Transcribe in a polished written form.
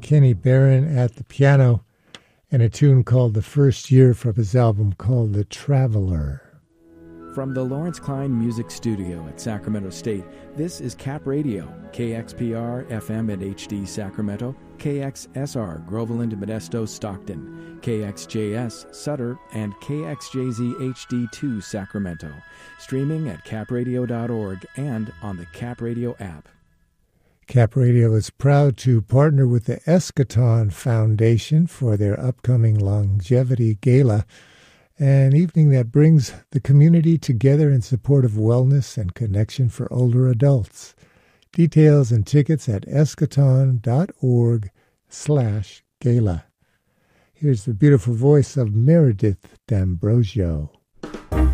Kenny Barron at the piano, and a tune called The First Year from his album called The Traveler. From the Lawrence Klein Music Studio at Sacramento State, this is Cap Radio, KXPR FM at HD Sacramento, KXSR Groveland, Modesto, Stockton, KXJS Sutter, and KXJZ HD2 Sacramento. Streaming at capradio.org and on the Cap Radio app. Cap Radio is proud to partner with the Eschaton Foundation for their upcoming Longevity Gala, an evening that brings the community together in support of wellness and connection for older adults. Details and tickets at eschaton.org/gala. Here's the beautiful voice of Meredith D'Ambrosio.